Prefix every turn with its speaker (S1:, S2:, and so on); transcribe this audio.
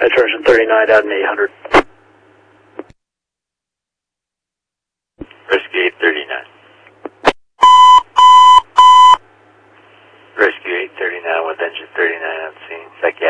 S1: Saturation 39 out in 800.
S2: Rescue 839. Rescue 839 with engine 39 on scene. Psych